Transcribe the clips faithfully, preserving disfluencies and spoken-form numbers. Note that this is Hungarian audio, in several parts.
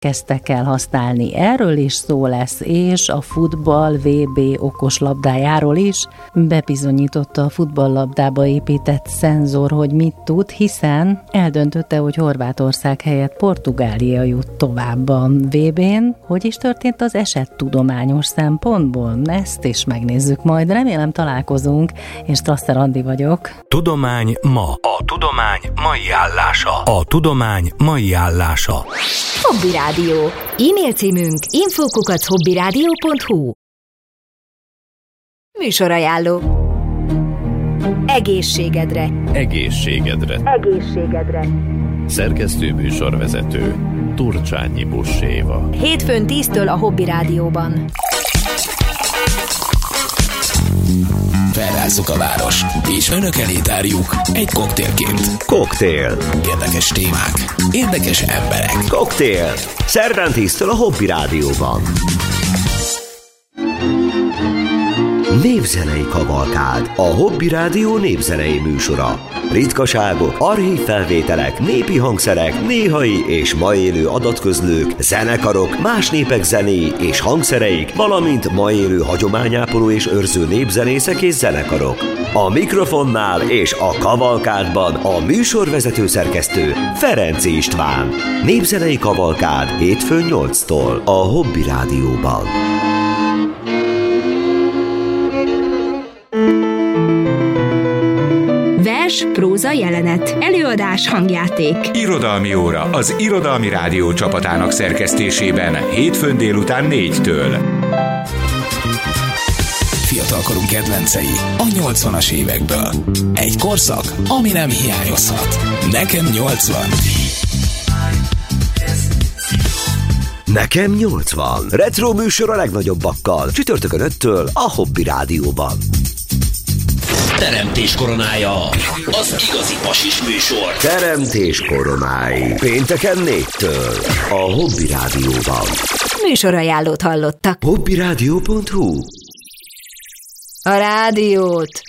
kezdtek el használni. Erről is szó lesz, és a futball vé bé okoslabdájáról is. Bebizonyította a futballlabdába épített szenzor, hogy mit tud, hiszen eldöntötte, hogy Horvátország helyett Portugália jut tovább a vé bén. Hogy is történt az eset tudományos szempontból? Ezt is megnézzük majd. Remélem találkozunk. Én Strasser Andi vagyok. Tudomány ma. A tudomány mai állása. A tudomány mai állása. Hobby Rádió. E-mail címünk info kukac hobbyradio pont hu. Műsorajánló. Egészségedre. Egészségedre. Egészségedre. Szerkesztő műsorvezető Turcsányi Busséva. Hétfőn tíztől a Hobby Rádióban. Felrázzuk a város, és önök elé tárjuk egy koktélként. Koktél. Érdekes témák, érdekes emberek. Koktél. Szerdán tíztől a Hobby Rádióban. Népzenei kavalkád. A Hobby Rádió népzenei műsora. Ritkaságok, archív felvételek, népi hangszerek, néhai és ma élő adatközlők, zenekarok, más népek zenéi és hangszereik, valamint ma élő hagyományápoló és őrző népzenészek és zenekarok. A mikrofonnál és a kavalkádban a műsorvezető szerkesztő Ferenc István. Népzenei kavalkád hétfőn nyolctól a Hobby Rádióban. Vers, próza, jelenet, előadás, hangjáték. Irodalmi óra az Irodalmi Rádió csapatának szerkesztésében hétfőn délután négytől. Fiatalkorunk kedvencei a nyolcvanas évekből. Egy korszak, ami nem hiányozhat. Nekem nyolcvan. Nekem nyolcvan. Retro műsor a legnagyobbakkal. Csütörtökön öttől a Hobby Rádióban. Teremtés koronája, az igazi pasis műsor. Teremtés koronái. Pénteken négytől a Hobby Rádióban. Műsorajánlót hallottak. hobbyradio pont hu. A rádiót.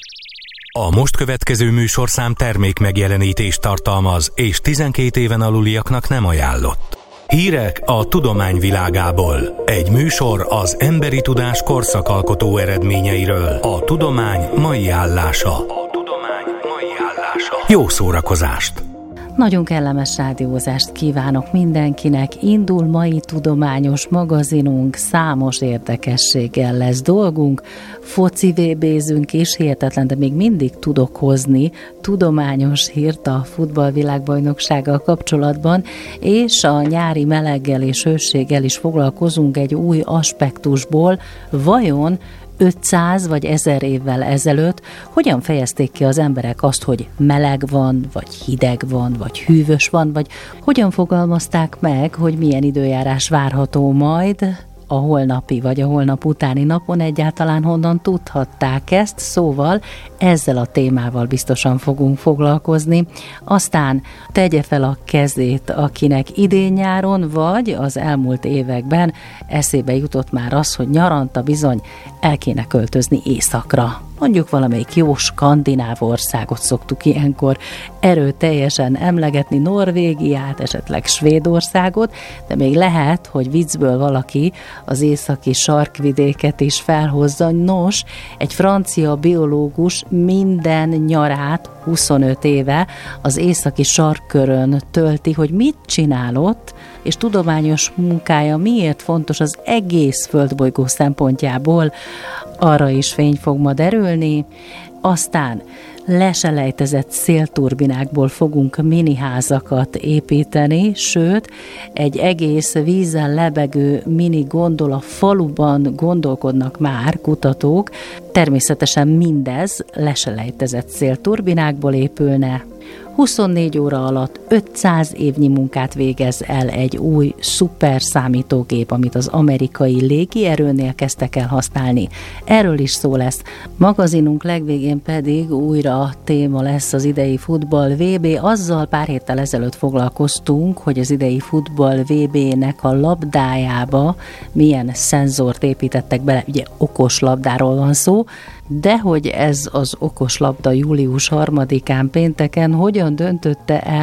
A most következő műsorszám termék megjelenítést tartalmaz, és tizenkét éven aluliaknak nem ajánlott. Hírek a tudomány világából. Egy műsor az emberi tudás korszakalkotó eredményeiről. A tudomány mai állása. A tudomány mai állása. Jó szórakozást! Nagyon kellemes rádiózást kívánok mindenkinek. Indul mai tudományos magazinunk, számos érdekességgel lesz dolgunk. Foci vé bézünk is, hihetetlen, de még mindig tudok hozni tudományos hírt a futballvilágbajnoksággal kapcsolatban, és a nyári meleggel és hőséggel is foglalkozunk egy új aspektusból. Vajon ötszáz vagy ezer évvel ezelőtt hogyan fejezték ki az emberek azt, hogy meleg van, vagy hideg van, vagy hűvös van, vagy hogyan fogalmazták meg, hogy milyen időjárás várható majd a holnapi vagy a holnap utáni napon, egyáltalán honnan tudhatták ezt, szóval ezzel a témával biztosan fogunk foglalkozni. Aztán tegye fel a kezét, akinek idén nyáron vagy az elmúlt években eszébe jutott már az, hogy nyaranta bizony el kéne költözni északra. Mondjuk valamelyik jó skandináv országot szoktuk ilyenkor erőteljesen emlegetni, Norvégiát, esetleg Svédországot, de még lehet, hogy viccből valaki az északi sarkvidéket is felhozza. Nos, egy francia biológus minden nyarát huszonöt éve az északi sarkkörön tölti, hogy mit csinálott, és tudományos munkája miért fontos az egész földbolygó szempontjából, arra is fény fog ma derülni. Aztán leselejtezett szélturbinákból fogunk miniházakat építeni, sőt, egy egész vízen lebegő mini gondola faluban gondolkodnak már kutatók. Természetesen mindez leselejtezett szélturbinákból épülne. huszonnégy óra alatt ötszáz évnyi munkát végez el egy új szuper számítógép, amit az amerikai légierőnél kezdtek el használni. Erről is szó lesz. Magazinunk legvégén pedig újra téma lesz az idei futball vé bé. Azzal pár héttel ezelőtt foglalkoztunk, hogy az idei futball vé bének a labdájába milyen szenzort építettek bele. Ugye okos labdáról van szó, de hogy ez az okos labda július harmadikán pénteken hogyan döntötte el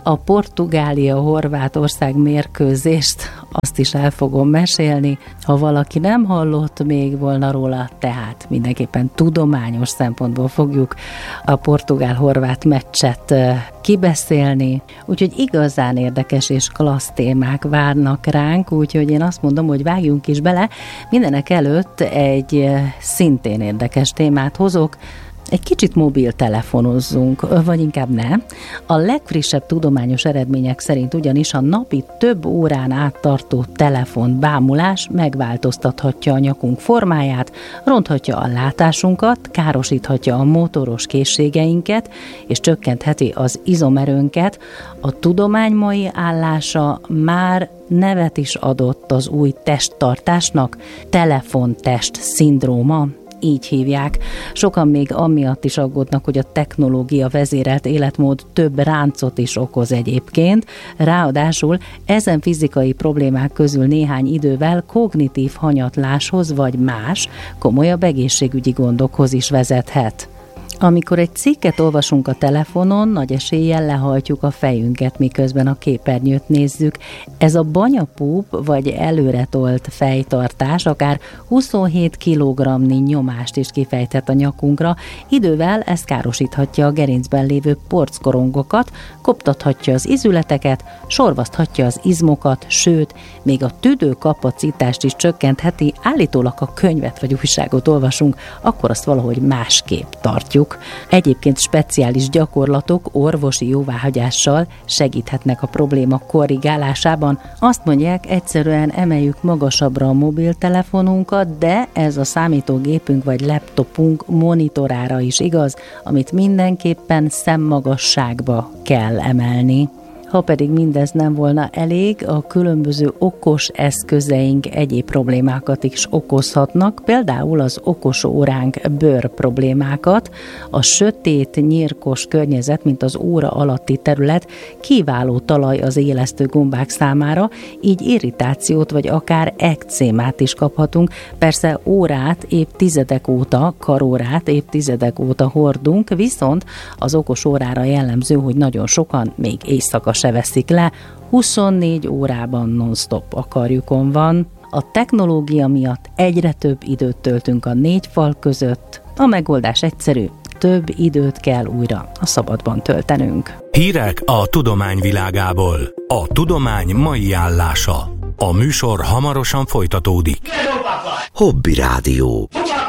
A Portugália-Horvátország mérkőzést, azt is el fogom mesélni. Ha valaki nem hallott még volna róla, tehát mindenképpen tudományos szempontból fogjuk a portugál-horvát meccset kibeszélni. Úgyhogy igazán érdekes és klassz témák várnak ránk, úgyhogy én azt mondom, hogy vágjunk is bele. Mindenek előtt egy szintén érdekes témát hozok. Egy kicsit mobiltelefonozzunk, vagy inkább ne. A legfrissebb tudományos eredmények szerint ugyanis a napi több órán át tartó telefonbámulás megváltoztathatja a nyakunk formáját, ronthatja a látásunkat, károsíthatja a motoros készségeinket, és csökkentheti az izomerőnket. A tudomány mai állása már nevet is adott az új testtartásnak, telefontest szindróma. Így hívják. Sokan még amiatt is aggódnak, hogy a technológia vezérelt életmód több ráncot is okoz egyébként. Ráadásul ezen fizikai problémák közül néhány idővel kognitív hanyatláshoz vagy más, komolyabb egészségügyi gondokhoz is vezethet. Amikor egy cikket olvasunk a telefonon, nagy eséllyel lehajtjuk a fejünket, miközben a képernyőt nézzük. Ez a banyapúp vagy előretolt fejtartás akár huszonhét kilogramnyi nyomást is kifejthet a nyakunkra. Idővel ez károsíthatja a gerincben lévő porckorongokat, koptathatja az izületeket, sorvaszthatja az izmokat, sőt, még a tüdőkapacitást is csökkentheti. Állítólag, ha könyvet vagy újságot olvasunk, akkor azt valahogy másképp tartjuk. Egyébként speciális gyakorlatok orvosi jóváhagyással segíthetnek a probléma korrigálásában. Azt mondják, egyszerűen emeljük magasabbra a mobiltelefonunkat, de ez a számítógépünk vagy laptopunk monitorára is igaz, amit mindenképpen szemmagasságba kell emelni. Ha pedig mindez nem volna elég, a különböző okos eszközeink egyéb problémákat is okozhatnak, például az okos óránk bőr problémákat. A sötét, nyírkos környezet, mint az óra alatti terület kiváló talaj az élesztő gombák számára, így irritációt vagy akár ekcémát is kaphatunk. Persze órát évtizedek óta, karórát évtizedek óta hordunk, viszont az okos órára jellemző, hogy nagyon sokan még éjszaka se veszik le, huszonnégy órában non-stop a karjukon van. A technológia miatt egyre több időt töltünk a négy fal között. A megoldás egyszerű, több időt kell újra a szabadban töltenünk. Hírek a tudomány világából. A tudomány mai állása. A műsor hamarosan folytatódik. Hobby Rádió.